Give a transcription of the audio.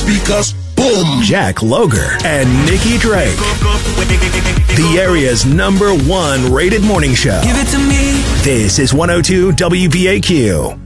speakers, boom. Jack Loger and Nikki Drake. The area's #1 rated morning show. Give it to me. This is 102 WBAQ.